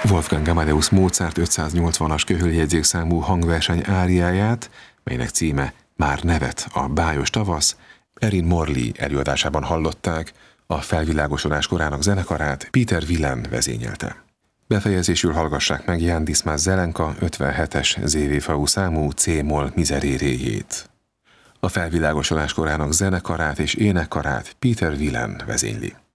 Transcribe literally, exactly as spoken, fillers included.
Wolfgang Amadeus Mozart ötszáznyolcvanas köhöljegyzékszámú hangverseny áriáját, melynek címe Már nevet a bájos tavasz, Erin Morley előadásában hallották, a felvilágosodás korának zenekarát Peter Villen vezényelte. Befejezésül hallgassák meg Jan Dismas Zelenka ötvenhetes zé vé ef u számú C-moll mizeréréjét. A felvilágosodás korának zenekarát és énekkarát Peter Villen vezényli.